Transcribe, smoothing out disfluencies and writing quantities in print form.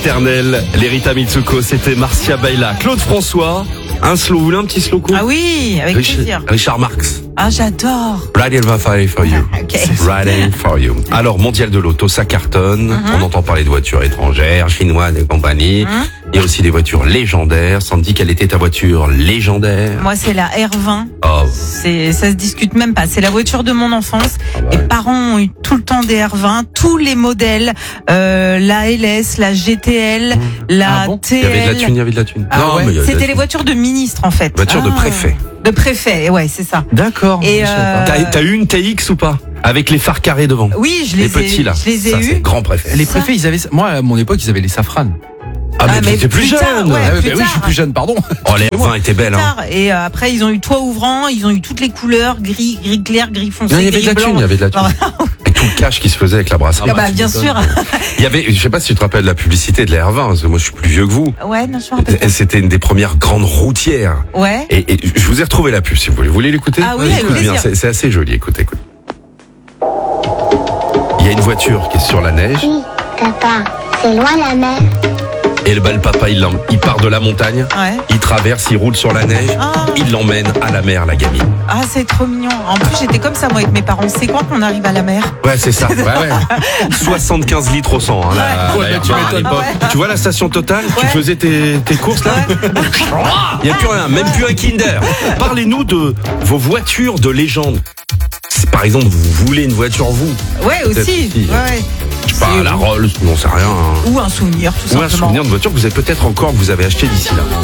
éternel. Les Rita Mitsuko, c'était Marcia Baila. Claude François, un slow, vous voulez un petit slow court? Ah oui, avec plaisir. Richard Marx. Ah, j'adore. Riding for you. Ok. Riding for you. Alors, mondial de l'auto, ça cartonne. On entend parler de voitures étrangères, chinoises et compagnie. Il y a aussi des voitures légendaires. Sandy, quelle était ta voiture légendaire? Moi, c'est la R20. Oh. Ça se discute même pas. C'est la voiture de mon enfance. Les parents ont eu tout le temps des R20, tous les modèles, la LS, la GTL, la TL. Il y avait de la thune. Ah Non, ouais. mais il y avait de la C'était les thune. voitures de ministres, en fait. Voiture de préfet. De préfet, ouais, c'est ça. D'accord. Et T'as eu une TX ou pas? Avec les phares carrés devant. oui, je Les les petits là. Je les ai Ça, c'est eus. grand préfet. Les préfets, ils avaient, moi, à mon époque, ils avaient les safranes. Ah, mais mais t'étais plus plus tard, jeune. ouais. Ah, plus oui, je suis tard. plus jeune, pardon. Oh, les R20 étaient belles, hein. Tard. Et après, ils ont eu toit ouvrant, ils ont eu toutes les couleurs, gris clair, gris foncé, Non, il y avait de la gris thune, blanc. il y avait de la thune. Et tout le cash qui se faisait avec la brasserie. Ah bah, bien sûr. Il y avait, je sais pas si tu te rappelles de la publicité de la R20, parce que moi je suis plus vieux que vous. Ouais, non, je me rappelle. Et c'était une des premières grandes routières. Ouais. Et je vous ai retrouvé la pub si vous voulez. Vous voulez l'écouter? Ah oui, avec Écoute bien, plaisir. c'est assez joli. Écoute. Il y a une voiture qui est sur la neige. Oui, papa, c'est loin la mer. Et le papa, il part de la montagne. Ouais. Il traverse, il roule sur la neige. Ah. Il l'emmène à la mer, la gamine. Ah, c'est trop mignon. En plus, j'étais comme ça, moi, avec mes parents. C'est quand qu'on arrive à la mer? Ouais, c'est ça. Ouais. 75 litres au 100. Hein, Ouais, la tu R20 à m'étonnes l'époque. pas. Tu vois la station Total? Tu Ouais. faisais tes courses là? Il n'y a plus rien, même plus un Kinder. Parlez-nous de vos voitures de légende. Si par exemple vous voulez une voiture vous, Ouais, peut-être aussi. aussi, Ouais. je sais pas, la Rolls, on sait rien. Hein. Ou un souvenir, tout Ou un simplement. souvenir de voiture que vous avez peut-être encore, que vous avez acheté d'ici là.